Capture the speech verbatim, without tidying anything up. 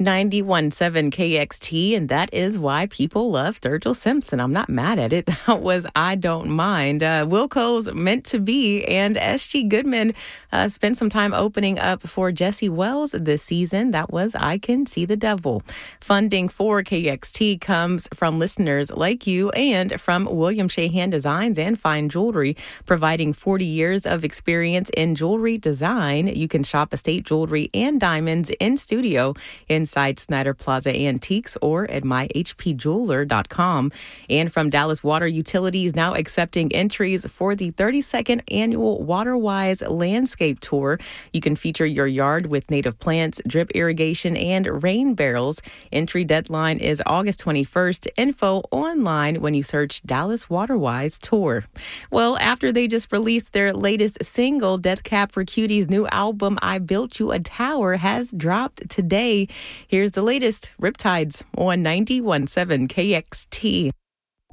ninety-one point seven K X T, and that is why people love Sturgill Simpson. I'm not mad at it. That was I Don't Mind. Uh, Wilco's Meant to Be, and S G Goodman uh, spent some time opening up for Jesse Wells this season. That was I Can See the Devil. Funding for K X T comes from listeners like you and from William Shahan Designs and Fine Jewelry, providing forty years of experience in jewelry design. You can shop estate jewelry and diamonds in studio inside Snyder Plaza Antiques or at my h p jeweler dot com. And from Dallas Water Utilities, now accepting entries for the thirty-second annual WaterWise Landscape Tour. You can feature your yard with native plants, drip irrigation, and rain barrels. Entry deadline is August twenty-first. Info online when you search Dallas WaterWise Tour. Well, after they just released their latest single, Death Cab for Cutie's new album, I Built You a Tower, has dropped today. Here's the latest, Riptides on ninety-one point seven K X T.